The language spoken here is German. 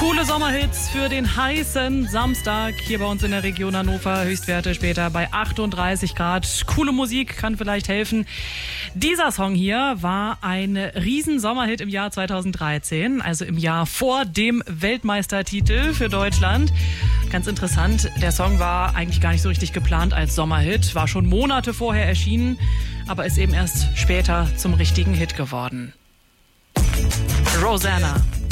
Coole Sommerhits für den heißen Samstag hier bei uns in der Region Hannover. Höchstwerte später bei 38 Grad. Coole Musik kann vielleicht helfen. Dieser Song hier war ein riesen Sommerhit im Jahr 2013, also im Jahr vor dem Weltmeistertitel für Deutschland. Ganz interessant, der Song war eigentlich gar nicht so richtig geplant als Sommerhit, war schon Monate vorher erschienen, aber ist eben erst später zum richtigen Hit geworden. Rosanna.